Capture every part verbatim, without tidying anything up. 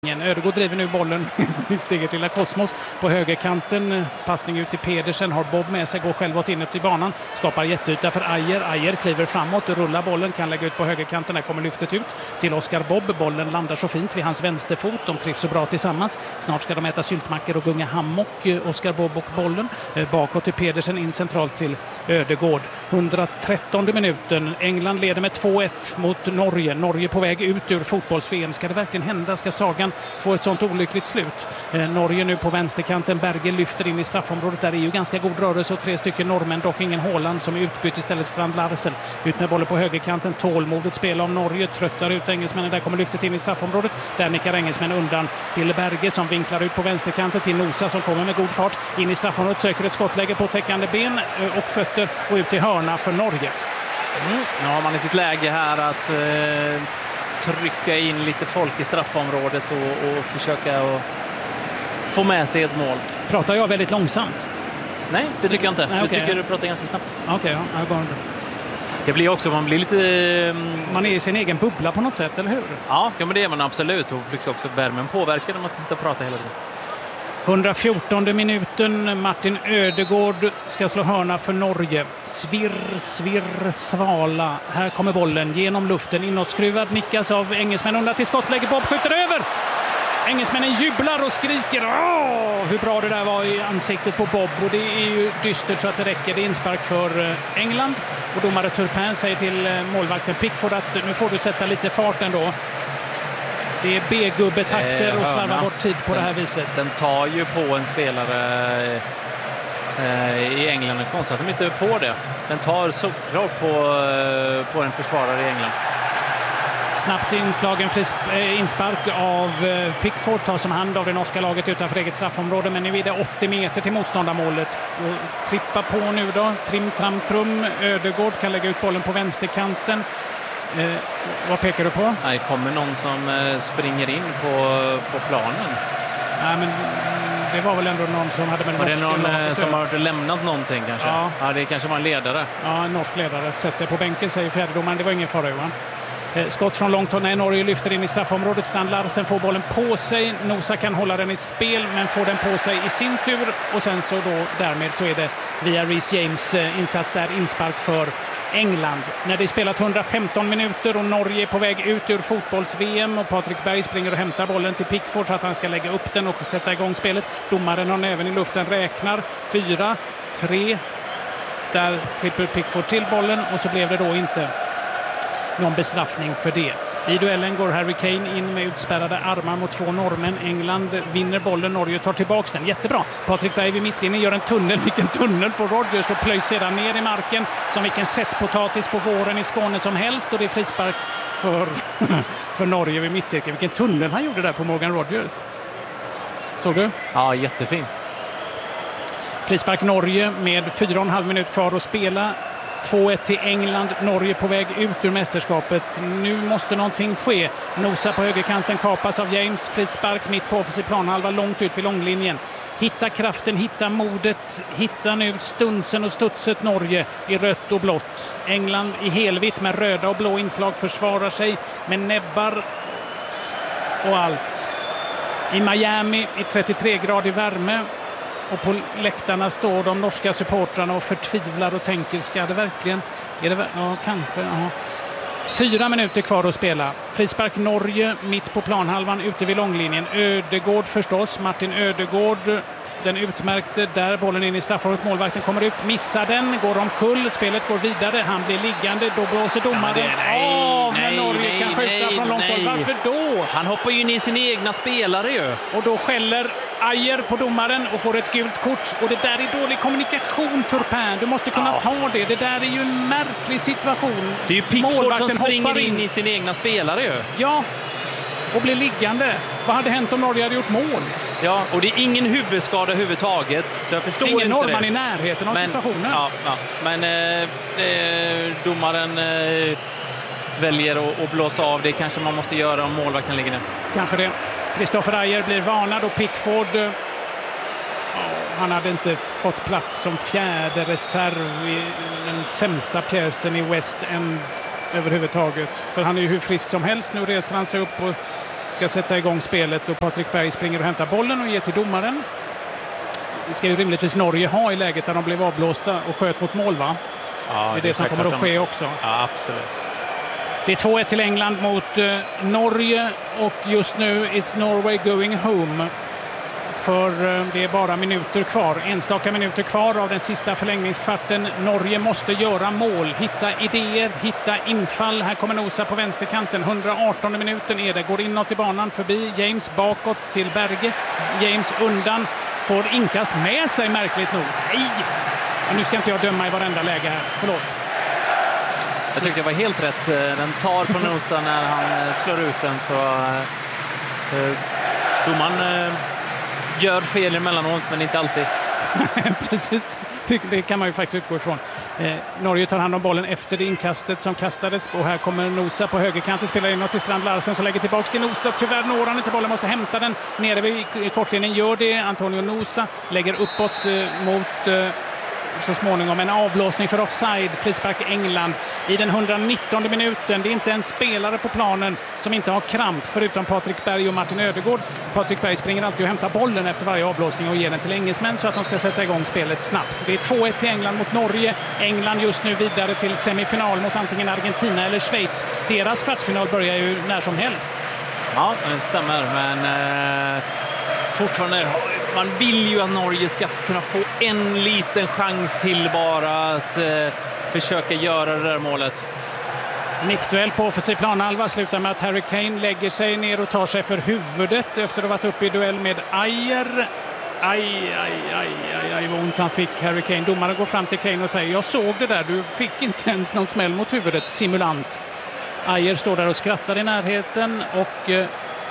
Ödegård driver nu bollen sitt eget lilla kosmos på högerkanten. Passning ut till Pedersen, har Bob med sig, går själv inåt i banan. Skapar jätteyta för Ajer. Ajer kliver framåt, rullar bollen, kan lägga ut på högerkanten. Där kommer lyftet ut till Oscar Bob. Bollen landar så fint vid hans vänsterfot. De trivs så bra tillsammans. Snart ska de äta syltmackor och gunga hammock. Oscar Bob och bollen. Bakåt till Pedersen, in centralt till Ödegård. hundratrettonde minuten. England leder med två ett mot Norge. Norge på väg ut ur fotbolls-V M. Ska det verkligen hända? Ska sagan få ett sånt olyckligt slut? Eh, Norge nu på vänsterkanten. Berge lyfter in i straffområdet. Där är ju ganska god rörelse och tre stycken norrmän. Dock ingen Håland som är utbytt, istället Strand Larsen. Ut med bollen på högerkanten. Tålmodigt spel av Norge. Tröttar ut engelsmännen. Där kommer lyftet in i straffområdet. Där nickar engelsmännen undan till Berge som vinklar ut på vänsterkanten till Nosa som kommer med god fart. In i straffområdet, söker ett skottläge på täckande ben och fötter och ut till hörna för Norge. Mm. Nu har man i sitt läge här att eh, trycka in lite folk i straffområdet och, och försöka och få med sig ett mål. Pratar jag väldigt långsamt? Nej, det tycker jag inte. Nej, du okay. tycker du pratar ganska snabbt. Okej, okay, ja, jag går inte. Det blir också, man blir lite... Man är i sin egen bubbla på något sätt, eller hur? Ja, men det är man absolut. Och också värmen påverkar när man ska sitta och prata hela tiden. hundrafjortonde minuten. Martin Ödegård ska slå hörna för Norge. Svirr, svirr, svala. Här kommer bollen genom luften. Inåtskruvad, nickas av engelsmän undan till skottläge. Bob skjuter över. Engelsmännen jublar och skriker. Åh, hur bra det där var i ansiktet på Bob. Och det är ju dystert så att det räcker. Det är inspark för England. Och domare Turpin säger till målvakten Pickford att nu får du sätta lite fart ändå. Det är B-gubbetakter och slarva bort tid på den, det här viset. Den tar ju på en spelare eh, i England. Det är konstigt att de inte är på det. Den tar såklart på, eh, på en försvarare i England. Snabbt inslagen fris, eh, inspark av eh, Pickford tar som hand av det norska laget utanför eget straffområde. Men nu är det åttio meter till motståndarmålet. Och trippa på nu då. Trim, tram, trum. Ödegård kan lägga ut bollen på vänsterkanten. Eh, vad pekar du på? Det kommer någon som eh, springer in på, på planen. Nej, men det var väl ändå någon som hade med norsk. Var det någon eh, som har lämnat någonting kanske? Ja. ja, det kanske var en ledare. Ja, en norsk ledare. Sätter på bänken, säger fjärdedomaren. Det var ingen fara, Johan. Eh, skott från långt håll. Nej, Norge lyfter in i straffområdet. Strand Larsen får bollen på sig. Nosa kan hålla den i spel, men får den på sig i sin tur. Och sen så då, därmed så är det via Reece James eh, insats där, inspark för England. När det är spelat hundrafemton minuter och Norge är på väg ut ur fotbolls-V M och Patrik Berg springer och hämtar bollen till Pickford så att han ska lägga upp den och sätta igång spelet. Domaren har näven i luften, räknar. Fyra, tre. Där klipper Pickford till bollen och så blev det då inte någon bestraffning för det. I duellen går Harry Kane in med utspärrade armar mot två norrmän. England vinner bollen, Norge tar tillbaka den. Jättebra. Patrik Berg vid mittlinjen gör en tunnel, vilken tunnel på Rodgers och plöjs sedan ner i marken som vilken sättpotatis på våren i Skåne som helst. Och det är frispark för, för Norge vid mittcirkeln. Vilken tunnel han gjorde där på Morgan Rodgers. Såg du? Ja, jättefint. Frispark Norge med fyra och en halv minut kvar att spela. två ett till England. Norge på väg ut ur mästerskapet. Nu måste någonting ske. Nosa på högerkanten kapas av James. Frispark mitt på offensiv planhalva, långt ut vid långlinjen. Hitta kraften, hitta modet. Hitta nu stunsen och studset Norge i rött och blått. England i helvitt med röda och blå inslag försvarar sig med näbbar och allt. I Miami i trettiotre grader värme. Och på läktarna står de norska supportrarna och förtvivlar och tänker, ska det verkligen? Är det, ja, kanske. Ja. Fyra minuter kvar att spela. Frispark Norge mitt på planhalvan ute vid långlinjen. Ödegård förstås. Martin Ödegård, den utmärkte där. Bollen in i straffområdet. Målvakten kommer ut. Missar den. Går omkull. Spelet går vidare. Han blir liggande. Då blåser domaren av när Norge nej, kan skjuta nej, från långt håll. Varför då? Han hoppar ju in i sina egna spelare ju. Och då skäller Ajer på domaren och får ett gult kort. Och det där är dålig kommunikation, Turpin. Du måste kunna ja. ta det. Det där är ju en märklig situation. Det är ju Pickford Målvakten som springer in. in i sina egna spelare ju. Ja, och blir liggande. Vad hade hänt om Norge hade gjort mål? Ja, och det är ingen huvudskada överhuvudtaget. Så jag förstår ingen inte norrman det. i närheten av men, situationen. Ja, ja. Men eh, eh, domaren eh, väljer att, att blåsa av. Det kanske man måste göra om målvakten ligger ner. Kanske det. Kristoffer Ajer blir varnad och Pickford... Oh, han hade inte fått plats som fjärde reserv i den sämsta pjäsen i West End överhuvudtaget. För han är ju hur frisk som helst. Nu reser han sig upp och ska sätta igång spelet och Patrik Berg springer och hämtar bollen och ger till domaren. Det ska ju rimligtvis Norge ha i läget där de blev avblåsta och sköt mot mål, va? Ja, det är det, det som kommer att ske också. Ja, absolut. Det är två ett till England mot eh, Norge och just nu is Norway going home. För eh, det är bara minuter kvar, enstaka minuter kvar av den sista förlängningskvarten. Norge måste göra mål, hitta idéer, hitta infall. Här kommer Nosa på vänsterkanten, hundraartonde minuten är det. Går inåt i banan förbi James bakåt till Berge. James undan, får inkast med sig märkligt nog. Nej! Och nu ska inte jag döma i varenda läge här, förlåt. Jag tyckte det var helt rätt. Den tar på Nosa när han slår ut den, så eh, domaren eh, gör fel emellanåt, men inte alltid. Precis, det, det kan man ju faktiskt utgå ifrån. Eh, Norge tar hand om bollen efter det inkastet som kastades, och här kommer Nosa på högerkanten, spelar inåt till Strand Larsen som lägger tillbaka till Nosa. Tyvärr når han inte bollen, måste hämta den nere vid kortlinjen, gör det. Antonio Nosa lägger uppåt eh, mot eh, så småningom en avblåsning för offside, frispark England i den hundranittonde minuten. Det är inte en spelare på planen som inte har kramp förutom Patrik Berg och Martin Ödegård. Patrik Berg springer alltid och hämtar bollen efter varje avblåsning och ger den till engelsmän så att de ska sätta igång spelet snabbt. Det är två ett till England mot Norge. England just nu vidare till semifinal mot antingen Argentina eller Schweiz. Deras kvartsfinal börjar ju när som helst. Ja, det stämmer, men eh, fortfarande man vill ju att Norge ska kunna få en liten chans till bara att eh, försöka göra det där målet. Nickduell på offensiv planhalva slutar med att Harry Kane lägger sig ner och tar sig för huvudet efter att ha varit uppe i duell med Ajer. Aj, aj, aj, aj, aj, vad ont han fick, Harry Kane. Domaren går fram till Kane och säger: jag såg det där, du fick inte ens någon smäll mot huvudet, simulant. Ajer står där och skrattar i närheten, och eh,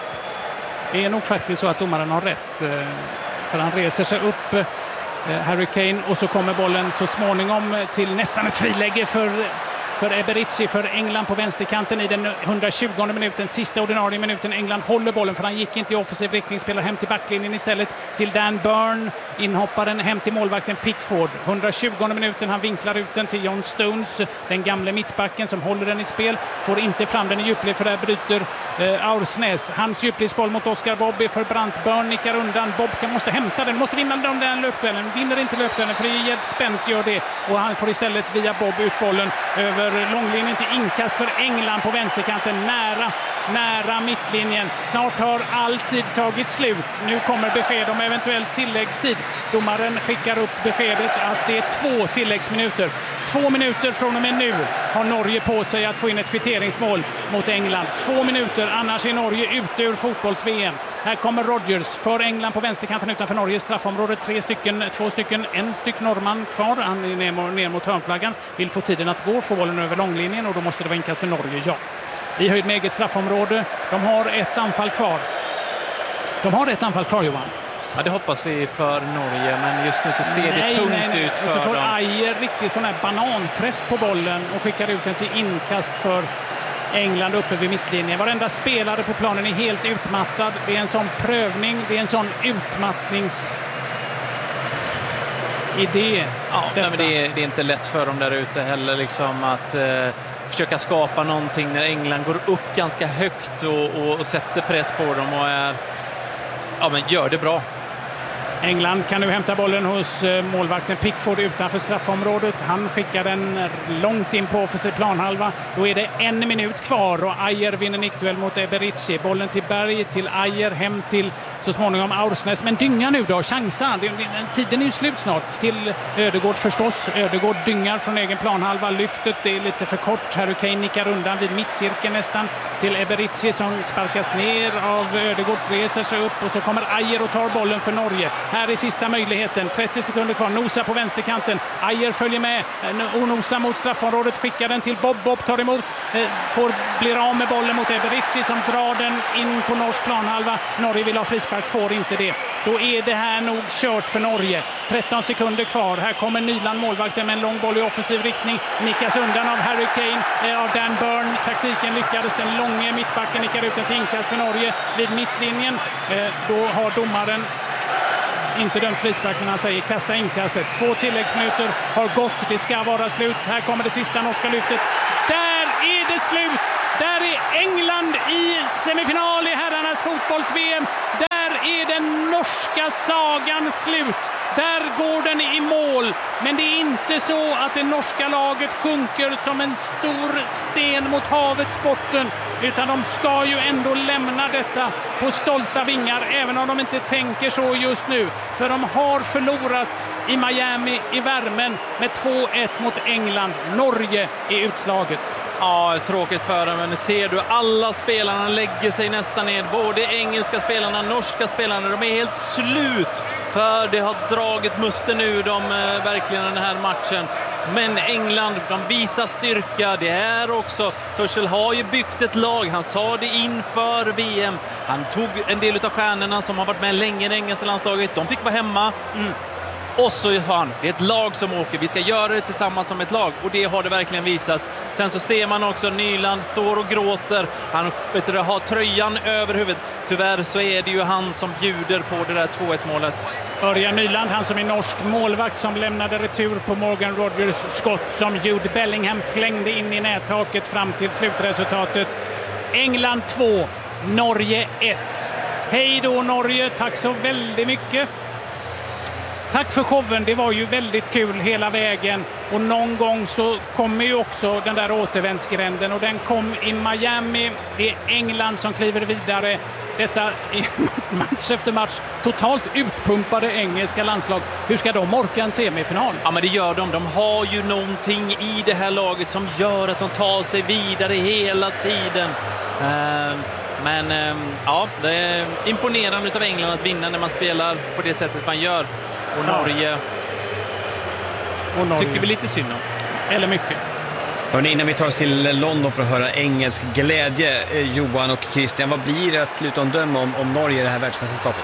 det är nog faktiskt så att domaren har rätt. Eh, för han reser sig upp, eh, Harry Kane, och så kommer bollen så småningom till nästan ett friläge för för Eberici för England på vänsterkanten i den hundratjugonde minuten, sista ordinarie minuten. England håller bollen för han gick inte i offensiv riktning, spelar hem till backlinjen istället till Dan Burn, inhopparen hem till målvakten Pickford. hundratjugonde minuten, han vinklar ut den till John Stones, den gamle mittbacken som håller den i spel, får inte fram den i djupled för där bryter eh, Aursnes. Hans djupledsboll mot Oscar Bobby för Brandt, Burn nickar undan, Bob måste hämta den, måste vinna den, den löpduellen, vinner inte löpduellen för Jed Spence gör det, och han får istället via Bob ut bollen över långlinjen till inkast för England på vänsterkanten, nära, nära mittlinjen. Snart har all tid tagit slut. Nu kommer besked om eventuell tilläggstid. Domaren skickar upp beskedet att det är två tilläggsminuter. Två minuter från och med nu har Norge på sig att få in ett kvitteringsmål mot England. Två minuter, annars är Norge ute ur fotbolls-V M. Här kommer Rodgers för England på vänsterkanten utanför Norges straffområde. Tre stycken, två stycken, en styck norrman kvar. Han är ner, ner mot hörnflaggan. Vill få tiden att gå, få bollen över långlinjen, och då måste det vara inkast för Norge, ja. I höjd med eget straffområde. De har ett anfall kvar. De har ett anfall kvar, Johan. Ja, det hoppas vi för Norge, men just nu så ser nej, det tungt nej, nej. ut för dem. Och så får Ajer riktigt sån här bananträff på bollen och skickar ut den till inkast för England uppe vid mittlinjen. Varenda spelare på planen är helt utmattad. Det är en sån prövning, det är en sån utmattnings idé. Ja, nej, men det, är, det är inte lätt för dem där ute heller liksom att eh, försöka skapa någonting när England går upp ganska högt och, och, och sätter press på dem och är, ja, men gör det bra. England kan nu hämta bollen hos målvakten Pickford utanför straffområdet. Han skickar den långt in på offensiv planhalva. Då är det en minut kvar och Ajer vinner nickduell mot Eberici. Bollen till Berg, till Ajer, hem till så småningom Aursnes. Men dynga nu då, chansa. Tiden är ju slut snart. Till Ödegård förstås. Ödegård dyngar från egen planhalva. Lyftet är lite för kort. Harry Kane nickar undan vid mittcirkeln nästan. Till Eberici som sparkas ner av Ödegård, reser sig upp och så kommer Ajer och tar bollen för Norge. Här är sista möjligheten. trettio sekunder kvar. Nosa på vänsterkanten. Ajer följer med. Och Nosa mot straffområdet. Skickar den till Bob. Bob tar emot. Får blir av med bollen mot Eberici som drar den in på norsk planhalva. Norge vill ha frispark. Får inte det. Då är det här nog kört för Norge. tretton sekunder kvar. Här kommer Nyland, målvakten, med en lång boll i offensiv riktning. Nickas undan av Harry Kane. Av Dan Burn. Taktiken lyckades. Den långa mittbacken nickar ut ett inkast för Norge vid mittlinjen. Då har domaren inte dömt frispark, men han säger kasta inkastet. Två tilläggsminuter har gått. Det ska vara slut. Här kommer det sista norska lyftet. Där är det slut! Där är England i semifinal i herrarnas fotbolls-V M. Där är den norska sagan slut. Där går den i mål. Men det är inte så att det norska laget sjunker som en stor sten mot havets botten. Utan de ska ju ändå lämna detta på stolta vingar. Även om de inte tänker så just nu. För de har förlorat i Miami i värmen med två ett mot England. Norge är utslaget. Ja, tråkigt för dem, men ser du, alla spelarna lägger sig nästan ner. Både engelska spelarna, norska spelarna, de är helt slut. För det har dragit musten ur dem eh, verkligen den här matchen. Men England, de visar styrka. Det är också, Tuchel har ju byggt ett lag. Han sa det inför V M. Han tog en del av stjärnorna som har varit med länge i det engelska landslaget. De fick vara hemma. Mm. Och så har han, det är ett lag som åker. Vi ska göra det tillsammans som ett lag. Och det har det verkligen visats. Sen så ser man också Nyland står och gråter. Han vet du, har tröjan över huvudet. Tyvärr så är det ju han som bjuder på det där två ett målet. Örjan Nyland, han som är norsk målvakt som lämnade retur på Morgan Rogers skott som Jude Bellingham flängde in i nättaket fram till slutresultatet. England två, Norge ett. Hej då Norge, tack så väldigt mycket. Tack för showen, det var ju väldigt kul hela vägen. Och någon gång så kommer ju också den där återvändsgränden. Och den kom i Miami. Det är England som kliver vidare. Detta är match efter match. Totalt utpumpade engelska landslag. Hur ska de orka en semifinal? Ja, men det gör de. De har ju någonting i det här laget som gör att de tar sig vidare hela tiden. Uh... Men ja, det är imponerande av England att vinna när man spelar på det sättet man gör. Och Norge, och Norge tycker vi lite synd om. Eller mycket. Hörrni, innan vi tar oss till London för att höra engelsk glädje, Johan och Christian, vad blir det att sluta en döm om, om Norge i det här världsmästerskapet?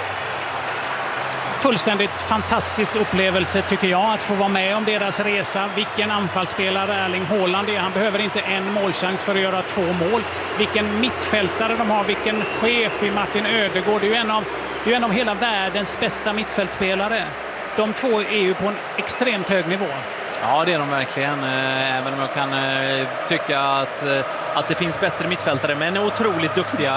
Fullständigt fantastisk upplevelse tycker jag att få vara med om deras resa. Vilken anfallsspelare Erling Haaland är. Han behöver inte en målchans för att göra två mål. Vilken mittfältare de har. Vilken chef i Martin Ödegård. Det är ju en av, det är en av hela världens bästa mittfältspelare. De två är ju på en extremt hög nivå. Ja, det är de verkligen. Även om jag kan tycka att, att det finns bättre mittfältare. Men är otroligt duktiga.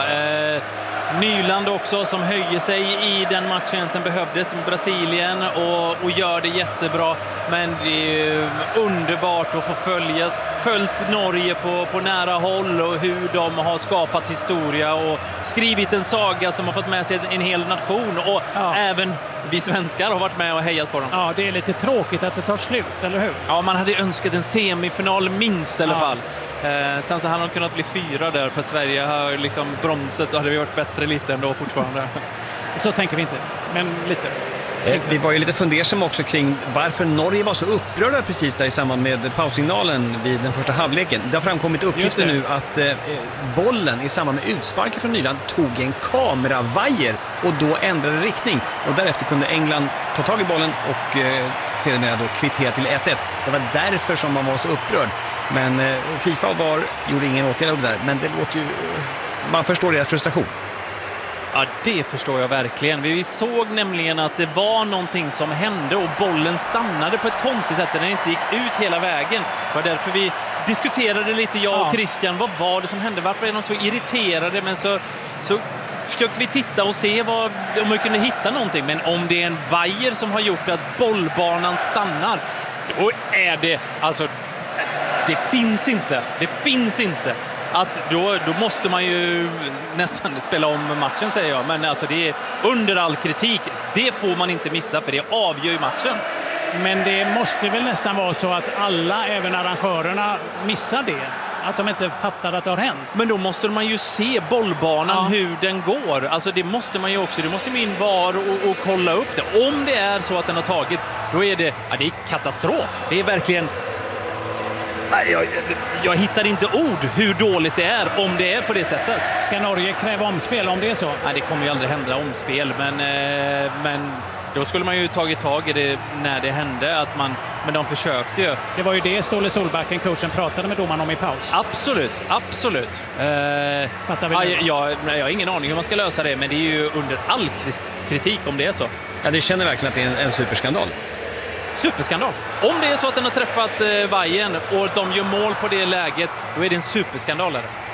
Nyland också som höjer sig i den matchen egentligen behövdes med Brasilien och, och gör det jättebra. Men det är underbart att få följa följt Norge på, på nära håll och hur de har skapat historia och skrivit en saga som har fått med sig en hel nation. Och ja. Även vi svenskar har varit med och hejat på dem. Ja, det är lite tråkigt att det tar slut, eller hur? Ja, man hade önskat en semifinal minst i alla ja. fall. Eh, sen så hade de kunnat bli fyra där för Sverige har liksom bronset, då hade vi varit bättre lite ändå fortfarande. Så tänker vi inte, men lite. Eh, vi var ju lite fundersamma också kring varför Norge var så upprörda precis där i samband med paussignalen vid den första halvleken. Det har framkommit uppgifter nu att eh, bollen i samband med utsparken från Nyland tog en kameravajer och då ändrade riktning. Och därefter kunde England ta tag i bollen och eh, sedan då kvittera till ett ett. Det var därför som man var så upprörd. Men eh, FIFA och V A R gjorde ingen åtgärd av det där. Men det låter ju... Man förstår deras frustration. Ja, det förstår jag verkligen. Vi såg nämligen att det var någonting som hände och bollen stannade på ett konstigt sätt. Den inte gick ut hela vägen. Det var därför vi diskuterade lite, jag och Christian. Vad var det som hände? Varför är de så irriterade? Men så, så försökte vi titta och se vad, om vi kunde hitta någonting. Men om det är en vajer som har gjort att bollbanan stannar, då är det... Alltså, det finns inte. Det finns inte. Att då, då måste man ju nästan spela om matchen, säger jag. Men alltså det är under all kritik. Det får man inte missa, för det avgör ju matchen. Men det måste väl nästan vara så att alla, även arrangörerna, missar det. Att de inte fattar att det har hänt. Men då måste man ju se bollbanan, ja. hur den går. Alltså det måste man ju också. Det måste man in var och, och kolla upp det. Om det är så att den har tagit, då är det, ja, det är katastrof. Det är verkligen... Jag, jag hittar inte ord hur dåligt det är om det är på det sättet. Ska Norge kräva omspel om det är så? Nej, det kommer ju aldrig hända omspel, men, eh, men då skulle man ju tagit tag i det när det hände. Att man, men de försökte ju. Det var ju det Ståle Solbacken, coachen, pratade med domaren om i paus. Absolut, absolut. Eh, Fattar vi ja, jag, jag har ingen aning hur man ska lösa det, men det är ju under all kritik om det är så. Ja, det känner verkligen att det är en, en superskandal. Superskandal. Om det är så att den har träffat eh, Vajen och de gör mål på det läget, då är det en superskandal.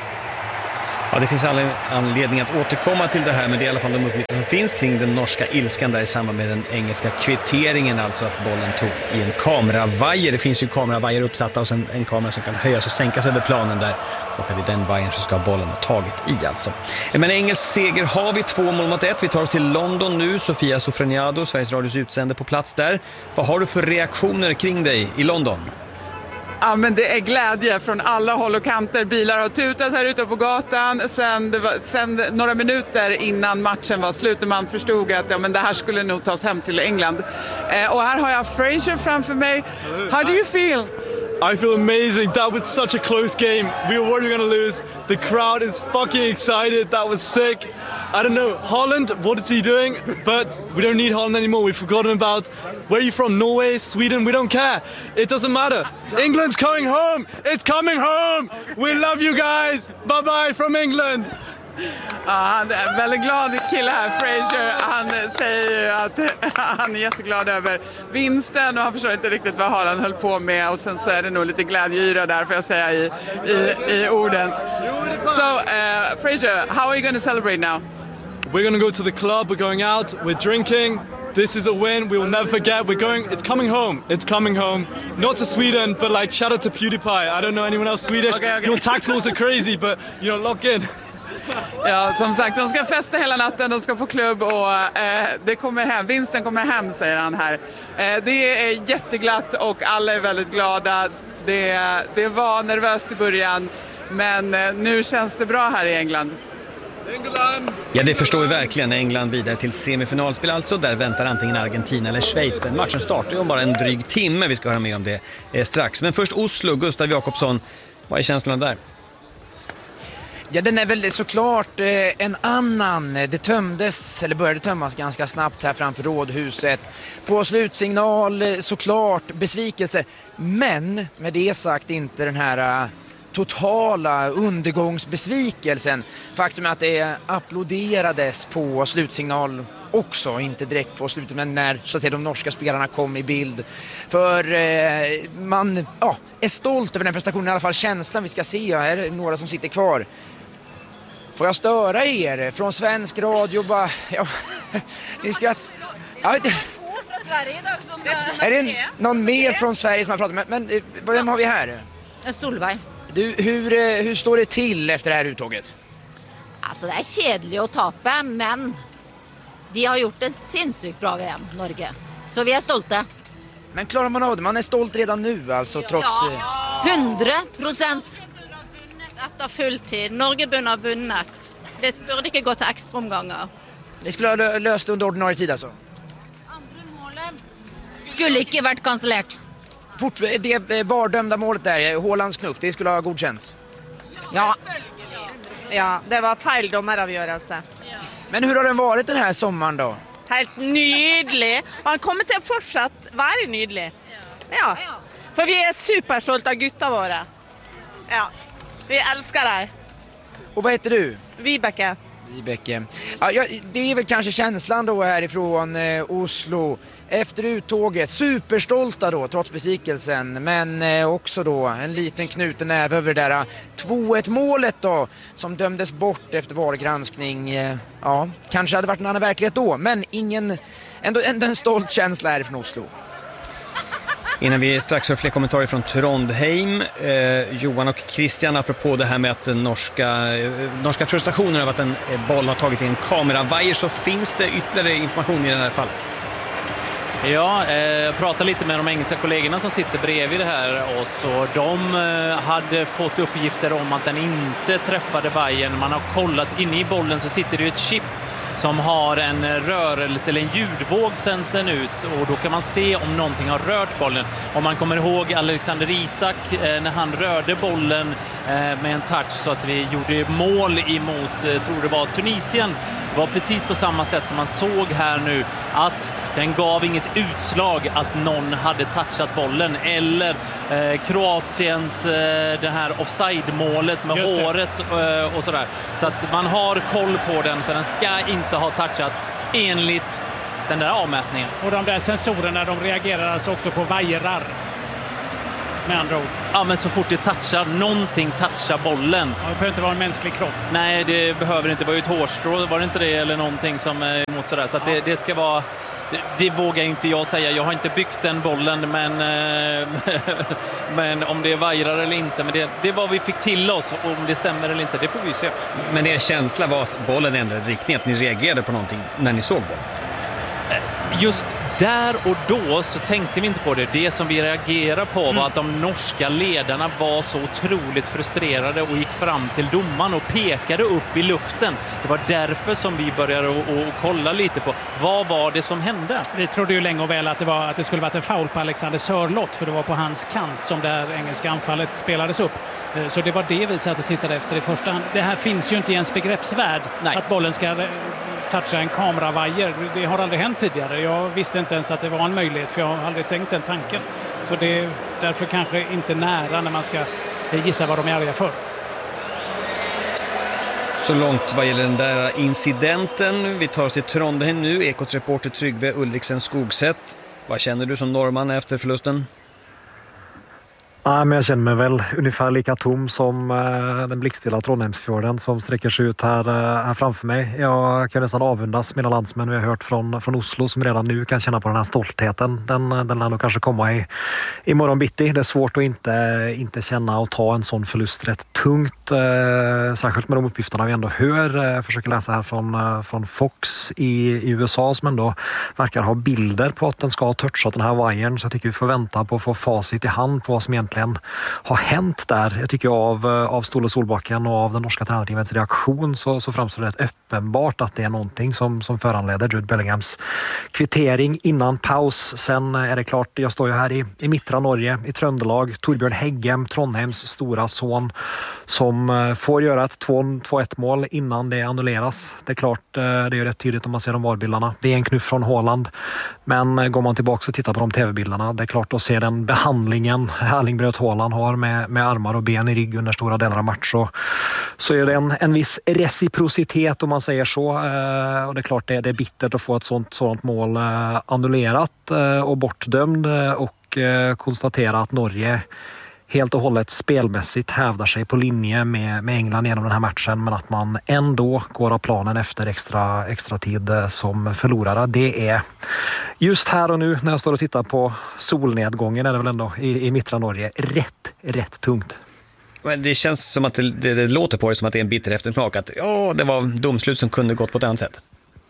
Ja, det finns all anledning att återkomma till det här, men det är i alla fall de uppgifter som finns kring den norska ilskan där i samband med den engelska kvitteringen, alltså att bollen tog i en kameravajer. Det finns ju kameravajer uppsatta och sen en kamera som kan höjas och sänkas över planen där, och att i den vajern så ska bollen ha tagit i alltså. Men engelsk seger har vi, två mål mot ett. Vi tar oss till London nu. Sofia Sofroniado, Sveriges Radios utsände på plats där. Vad har du för reaktioner kring dig i London? Ja, men det är glädje från alla håll och kanter. Bilar har tutat här ute på gatan sen, det var, sen några minuter innan matchen var slut, när man förstod att ja, men det här skulle nog tas hem till England. Eh, och här har jag Fraser framför mig. How do you feel? I feel amazing. That was such a close game. We were worried we were going to lose. The crowd is fucking excited. That was sick. I don't know. Holland, what is he doing? But we don't need Holland anymore. We've forgotten about... Where are you from? Norway? Sweden? We don't care. It doesn't matter. England's coming home. It's coming home. We love you guys. Bye-bye from England. Ja, han är en väldigt glad kille här, Fraser. Han säger ju att han är jätteglad över vinsten och han förstår inte riktigt vad Haaland höll på med, och sen så är det nog lite glädjeyra där, får jag säga, i, i, i orden. So, uh, Fraser, how are you going to celebrate now? We're going to go to the club, we're going out, we're drinking. This is a win, we will never forget. We're going, it's coming home, it's coming home. Not to Sweden, but like shout out to PewDiePie. I don't know anyone else Swedish. Okay, okay. Your tax laws are crazy, but you know, lock in. Ja, som sagt, de ska festa hela natten, de ska på klubb och eh, det kommer hem, vinsten kommer hem, säger han här. Eh, det är jätteglatt och alla är väldigt glada. Det, det var nervöst i början, men eh, nu känns det bra här i England. England! Ja, det förstår vi verkligen. England vidare till semifinalspel alltså. Där väntar antingen Argentina eller Schweiz. Den matchen startar ju om bara en dryg timme. Vi ska höra mer om det eh, strax. Men först Oslo, Gustav Jakobsson. Vad är känslan där? Ja, den är väl såklart eh, en annan. Det tömdes, eller började tömmas ganska snabbt här framför rådhuset. På slutsignal, eh, såklart besvikelse. Men med det sagt inte den här... Eh, totala undergångsbesvikelsen. Faktum är att det applåderades på slutsignal också, inte direkt på slutet, men när så att säga, de norska spelarna kom i bild. För eh, man ja, är stolt över den prestationen, i alla fall känslan vi ska se. Här är några som sitter kvar. Får jag störa er från svensk radio? Bara, ja, ni skratt... Ja, det... Är det någon mer från Sverige som har pratat med? Men vem har vi här? Solveig. Du, hur, hur står det till efter det här uttåget? Alltså det är kedligt att tappa, men de har gjort en sinnssykt bra V M, Norge. Så vi är stolta. Men klarar man av det? Man är stolt redan nu alltså, trots... Ja, hundra procent. Efter fulltid. Norge burde ha vunnet. Det burde inte gå till extra omgångar. Ni skulle ha löst under ordinarie tid alltså? Andra målen skulle inte varit kancellerat. Fort, det vardömda målet där, Haalands knuff, det skulle ha godkänts. Ja. Ja, det var fel dommeravgörelse. Men hur har den varit den här sommaren då? Helt nydelig. Han kommer till att fortsatt vara nydelig. Ja. För vi är superstolta av gutta våra. Ja. Vi älskar det. Och vad heter du? Vibeke. Vibeke. Ja, ja, det är väl kanske känslan då härifrån eh, Oslo. Efter uttåget, superstolta då, trots besvikelsen. Men eh, också då en liten knuten näve över det där två ett målet då, som dömdes bort efter vargranskning. Eh, ja, kanske hade varit en annan verklighet då, men ingen, ändå, ändå en stolt känsla härifrån Oslo. Innan vi strax har fler kommentarer från Trondheim, eh, Johan och Christian, apropå det här med att den norska, eh, norska frustrationen över att en boll har tagit i en kameravajer, så finns det ytterligare information i det här fallet. Ja, jag eh, pratade lite med de engelska kollegorna som sitter bredvid det här oss, och de eh, hade fått uppgifter om att den inte träffade vajern. Man har kollat, inne i bollen så sitter det ett chip som har en rörelse eller en ljudvåg sänds den ut, och då kan man se om någonting har rört bollen. Om man kommer ihåg Alexander Isak eh, när han rörde bollen eh, med en touch så att vi gjorde mål emot, eh, tror det var Tunisien, var precis på samma sätt som man såg här nu, att den gav inget utslag att någon hade touchat bollen, eller eh, Kroatiens eh, det här offside-målet med håret eh, och sådär. Så att man har koll på den, så den ska inte ha touchat enligt den där avmätningen. Och de där sensorerna, de reagerar alltså också på vajrar. med andra ord. Ja, men så fort det touchar, någonting touchar bollen. Ja, det behöver inte vara en mänsklig kropp. Nej, det behöver inte. Det var ju ett hårstrå, var det inte det? Eller någonting som är emot sådär. Så att det, det ska vara... Det, det vågar inte jag säga. Jag har inte byggt den bollen, men, men om det vajrar eller inte. Men det, det var vi fick till oss. Och om det stämmer eller inte, det får vi se. Men er känsla var att bollen ändrade riktning, att ni reagerade på någonting när ni såg bollen? Just där och då så tänkte vi inte på det. Det som vi reagerade på var mm. att de norska ledarna var så otroligt frustrerade och gick fram till domaren och pekade upp i luften. Det var därför som vi började och, och kolla lite på vad var det som hände. Vi trodde ju länge och väl att det, var, att det skulle varit en foul på Alexander Sörloth, för det var på hans kant som det här engelska anfallet spelades upp. Så det var det vi satt och tittade efter i första hand. Det här finns ju inte i ens begreppsvärld. Nej. Att bollen ska toucha en kameravajer. Det har aldrig hänt tidigare. Jag visste inte ens att det var en möjlighet, för jag har aldrig tänkt den tanken. Så det är därför kanske inte nära när man ska gissa vad de är arga för. Så långt vad gäller den där incidenten. Vi tar oss till Trondheim nu. Ekots reporter Tryggve Ulriksen Skogsätt. Vad känner du som norrman efter förlusten? Ja, men jag känner mig väl ungefär lika tom som eh, den blickstilla Trondheimsfjorden som sträcker sig ut här, eh, här framför mig. Jag kan nästan avundas mina landsmän vi har hört från, från Oslo som redan nu kan känna på den här stoltheten. Den, den lär nog kanske komma i, i morgon bitti. Det är svårt att inte, inte känna och ta en sån förlust rätt tungt. Eh, särskilt med de uppgifterna vi ändå hör. Jag eh, försöker läsa här från, eh, från Fox i, i U S A som ändå verkar ha bilder på att den ska ha touchat den här vajern. Så jag tycker vi får vänta på att få facit i hand på vad som egentligen har hänt där. Jag tycker av, av Ståle Solbacken och av den norska tränarteamets reaktion så, så framstår det rätt uppenbart att det är någonting som, som föranleder Jude Bellinghams kvittering innan paus. Sen är det klart, jag står ju här i, i mittra Norge, i Trøndelag, Torbjörn Heggem, Trondheims stora son, som får göra ett två ett mål innan det annulleras. Det är klart, det är ju rätt tydligt om man ser de varbilderna. Det är en knuff från Haaland, men går man tillbaka och tittar på de tv-bilderna, det är klart att se den behandlingen Erling Braut Haaland har med, med armar och ben i rygg under stora delar av match, så, så är det en, en viss reciprocitet om man säger så. Eh, och det är klart det, det är bittert att få ett sånt, sådant mål eh, annullerat eh, och bortdömd eh, och eh, konstatera att Norge helt och hållet spelmässigt hävdar sig på linje med, med England genom den här matchen, men att man ändå går av planen efter extra, extra tid som förlorare. Det är just här och nu när jag står och tittar på solnedgången, är det väl ändå i, i mittra Norge rätt, rätt tungt. Men det känns som att det, det, det låter på det som att det är en bitter eftersmak, att ja, det var domslut som kunde gått på ett annat sätt.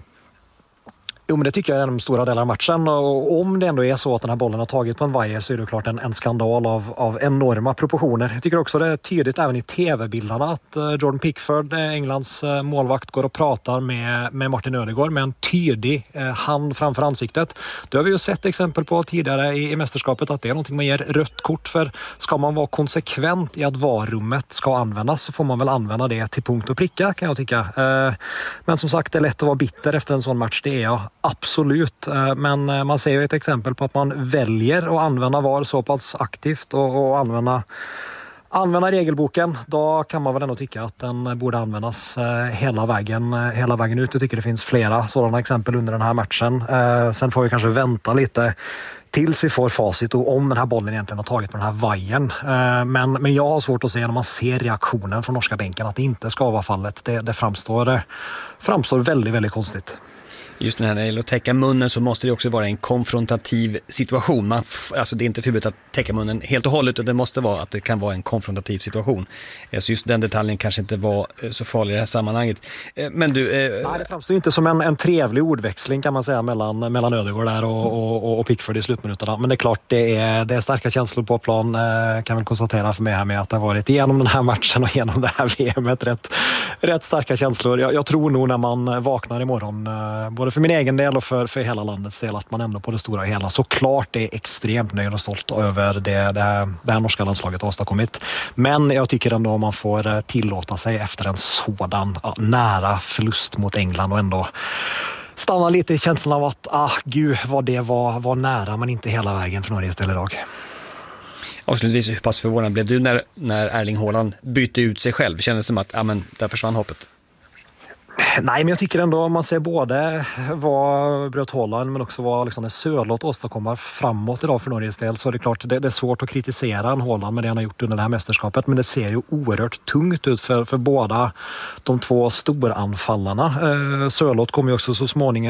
Jo, men det tycker jag är de stora delar av matchen, och om det ändå är så att den här bollen har tagit på en vajer så är det klart en, en skandal av, av enorma proportioner. Jag tycker också det är tydligt även i tv-bilderna att uh, Jordan Pickford, Englands uh, målvakt, går och pratar med, med Martin Ödegaard med en tydlig uh, hand framför ansiktet. Det har vi ju sett exempel på tidigare i, i mästerskapet, att det är någonting man ger rött kort för. Ska man vara konsekvent i att varummet ska användas så får man väl använda det till punkt och pricka, kan jag tycka. Uh, men som sagt, det är lätt att vara bitter efter en sån match, det är jag. Absolut, men man ser ju ett exempel på att man väljer att använda V A R så pass aktivt och, och använda, använda regelboken. Då kan man väl ändå tycka att den borde användas hela vägen, hela vägen ut. Jag tycker det finns flera sådana exempel under den här matchen. Sen får vi kanske vänta lite tills vi får facit och om den här bollen egentligen har tagit på den här vajern. Men, men jag har svårt att se när man ser reaktionen från norska bänken att det inte ska vara fallet. Det, det framstår, framstår väldigt, väldigt konstigt. Just när det gäller att täcka munnen så måste det också vara en konfrontativ situation. Man f- alltså det är inte förbjudet att täcka munnen helt och hållet, utan det måste vara att det kan vara en konfrontativ situation. Så just den detaljen kanske inte var så farlig i det här sammanhanget. Men du... Eh... Nej, det framstår inte som en, en trevlig ordväxling kan man säga mellan, mellan Ödegaard där och, och, och Pickford i slutminuterna. Men det är klart, det är, det är starka känslor på plan. Eh, kan väl konstatera för mig här med att det har varit igenom den här matchen och genom det här V M:et rätt, rätt starka känslor. Jag, jag tror nog när man vaknar imorgon, eh, både för min egen del och för, för hela landets del, att man ändå på det stora hela såklart är extremt nöjd och stolt över det, det, här, det här norska landslaget har åstadkommit. Men jag tycker ändå man får tillåta sig efter en sådan ja, nära förlust mot England och ändå stanna lite i känslan av att ah, gud vad det var, var nära, men inte hela vägen för Norges del idag. Avslutningsvis, hur pass förvånad blev du när, när Erling Haaland bytte ut sig själv? Det kändes som att ja, men där försvann hoppet. Nej, men jag tycker ändå om man ser både vad Braut Haaland men också vad Alexander Sørloth åstadkommer framåt idag för Norges del, så är det klart det, det är svårt att kritisera en Haaland med det han har gjort under det här mästerskapet, men det ser ju oerhört tungt ut för, för båda de två storanfallarna. Eh, Sørloth kommer ju också så småningom